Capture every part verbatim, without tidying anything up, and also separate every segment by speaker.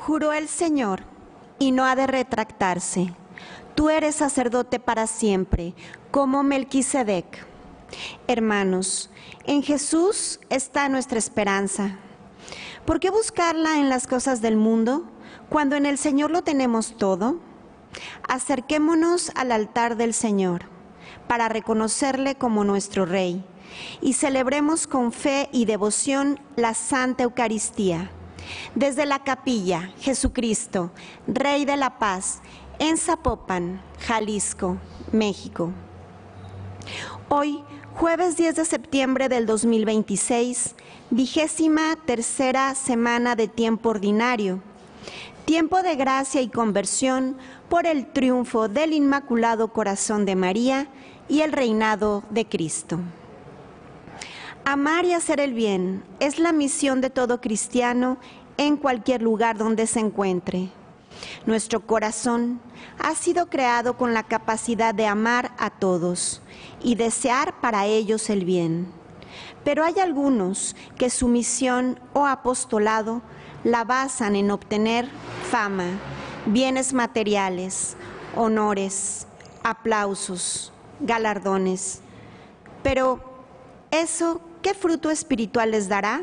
Speaker 1: Juró el Señor, y no ha de retractarse. Tú eres sacerdote para siempre, como Melquisedec. Hermanos, en Jesús está nuestra esperanza. ¿Por qué buscarla en las cosas del mundo, cuando en el Señor lo tenemos todo? Acerquémonos al altar del Señor, para reconocerle como nuestro Rey, y celebremos con fe y devoción la Santa Eucaristía. Desde la capilla, Jesucristo, Rey de la Paz, en Zapopan, Jalisco, México. Hoy, jueves diez de septiembre del dos mil veintiséis, vigésima tercera semana de tiempo ordinario, tiempo de gracia y conversión por el triunfo del Inmaculado Corazón de María y el reinado de Cristo. Amar y hacer el bien es la misión de todo cristiano en cualquier lugar donde se encuentre. Nuestro corazón ha sido creado con la capacidad de amar a todos y desear para ellos el bien. Pero hay algunos que su misión o apostolado la basan en obtener fama, bienes materiales, honores, aplausos, galardones. Pero, ¿eso qué fruto espiritual les dará?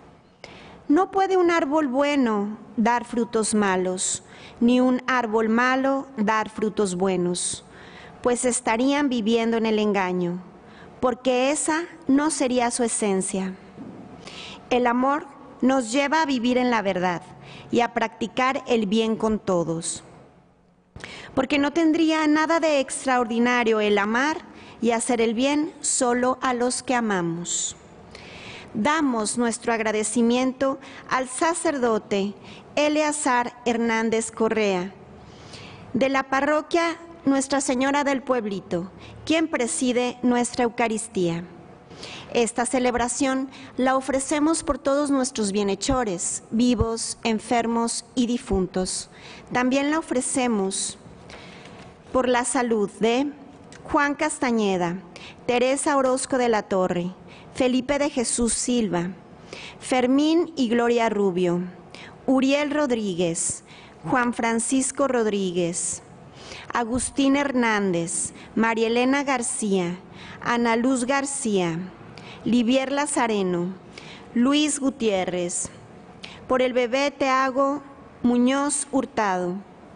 Speaker 1: No puede un árbol bueno dar frutos malos, ni un árbol malo dar frutos buenos, pues estarían viviendo en el engaño, porque esa no sería su esencia. El amor nos lleva a vivir en la verdad y a practicar el bien con todos, porque no tendría nada de extraordinario el amar y hacer el bien solo a los que amamos. Damos nuestro agradecimiento al sacerdote Eleazar Hernández Correa, de la parroquia Nuestra Señora del Pueblito, quien preside nuestra Eucaristía. Esta celebración la ofrecemos por todos nuestros bienhechores, vivos, enfermos y difuntos. También la ofrecemos por la salud de Juan Castañeda, Teresa Orozco de la Torre, Felipe de Jesús Silva, Fermín y Gloria Rubio, Uriel Rodríguez, Juan Francisco Rodríguez, Agustín Hernández, María Elena García, Ana Luz García, Livier Lazareno, Luis Gutiérrez, por el bebé Teago Muñoz Hurtado,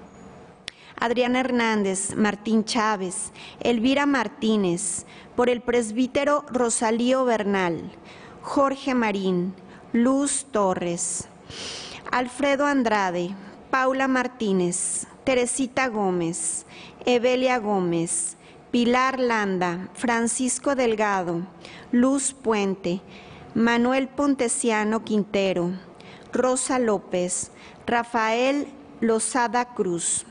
Speaker 1: Adriana Hernández, Martín Chávez, Elvira Martínez, por el presbítero Rosalío Bernal, Jorge Marín, Luz Torres, Alfredo Andrade, Paula Martínez, Teresita Gómez, Evelia Gómez, Pilar Landa, Francisco Delgado, Luz Puente, Manuel Pontesiano Quintero, Rosa López, Rafael Lozada Cruz,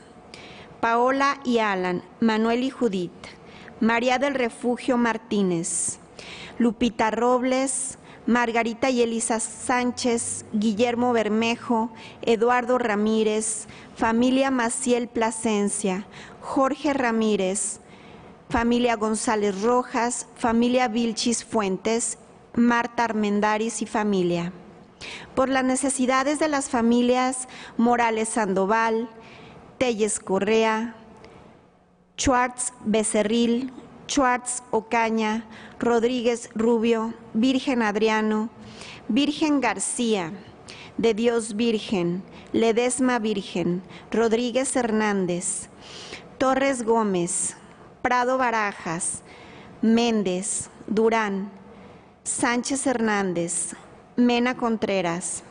Speaker 1: Paola y Alan, Manuel y Judith, María del Refugio Martínez, Lupita Robles, Margarita y Elisa Sánchez, Guillermo Bermejo, Eduardo Ramírez, familia Maciel Plasencia, Jorge Ramírez, familia González Rojas, familia Vilchis Fuentes, Marta Armendáriz y familia. Por las necesidades de las familias Morales Sandoval, Telles Correa, Schwartz Becerril, Schwartz Ocaña, Rodríguez Rubio, Virgen Adriano, Virgen García, de Dios Virgen, Ledesma Virgen, Rodríguez Hernández, Torres Gómez, Prado Barajas, Méndez, Durán, Sánchez Hernández, Mena Contreras.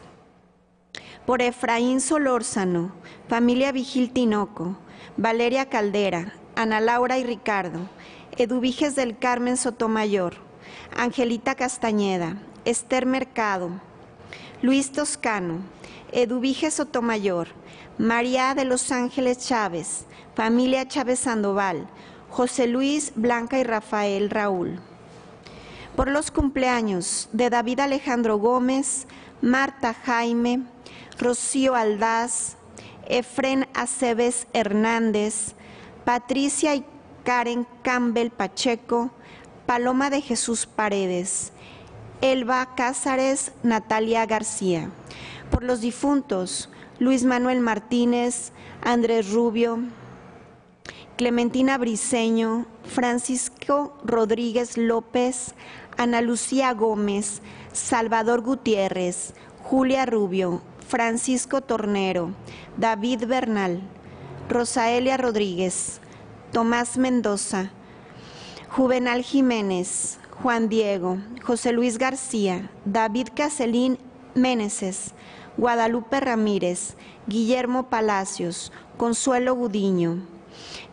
Speaker 1: Por Efraín Solórzano, familia Vigil Tinoco, Valeria Caldera, Ana Laura y Ricardo, Eduviges del Carmen Sotomayor, Angelita Castañeda, Esther Mercado, Luis Toscano, Eduviges Sotomayor, María de los Ángeles Chávez, familia Chávez Sandoval, José Luis, Blanca y Rafael Raúl. Por los cumpleaños de David Alejandro Gómez, Marta Jaime, Rocío Aldaz, Efrén Aceves Hernández, Patricia y Karen Campbell Pacheco, Paloma de Jesús Paredes, Elba Cázares, Natalia García. Por los difuntos, Luis Manuel Martínez, Andrés Rubio, Clementina Briceño, Francisco Rodríguez López, Ana Lucía Gómez, Salvador Gutiérrez, Julia Rubio, Francisco Tornero, David Bernal, Rosaelia Rodríguez, Tomás Mendoza, Juvenal Jiménez, Juan Diego, José Luis García, David Caselín Meneses, Guadalupe Ramírez, Guillermo Palacios, Consuelo Gudiño,